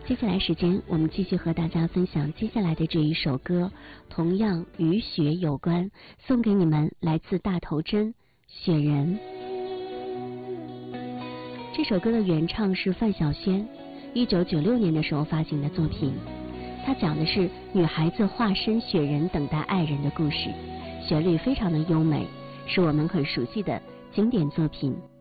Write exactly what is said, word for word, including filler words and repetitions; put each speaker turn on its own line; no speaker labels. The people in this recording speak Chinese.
接下来时间，我们继续和大家分享接下来的这一首歌，同样与雪有关，送给你们，来自大头针《雪人》。这首歌的原唱是范晓萱，一九九六年的时候发行的作品。它讲的是女孩子化身雪人等待爱人的故事，旋律非常的优美，是我们很熟悉的经典作品。